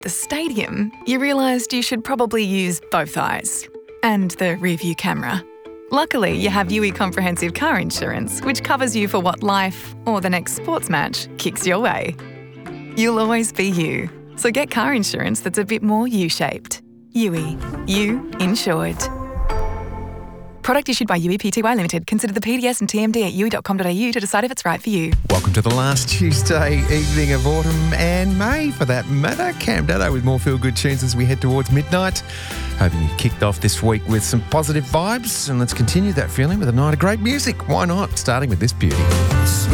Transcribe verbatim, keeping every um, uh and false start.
the stadium, you realised you should probably use both eyes and the rear-view camera. Luckily, you have U E Comprehensive Car Insurance, which covers you for what life or the next sports match kicks your way. You'll always be you, so get car insurance that's a bit more U-shaped. U E. You insured. Product issued by U E P T Y Limited. Consider the P D S and T M D at u e dot com dot a u to decide if it's right for you. Welcome to the last Tuesday evening of autumn and May, for that matter. Cam Dado with more feel-good tunes as we head towards midnight. Hoping you kicked off this week with some positive vibes, and let's continue that feeling with a night of great music. Why not? Starting with this beauty.